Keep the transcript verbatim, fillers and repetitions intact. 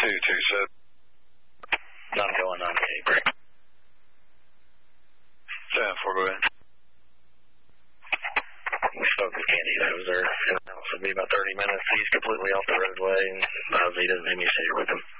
two two seven. I'm going on the break. seven four, go ahead. We spoke with Candy. That was there. It'll be about thirty minutes. He's completely off the roadway, and uh, he doesn't have me sit here with him.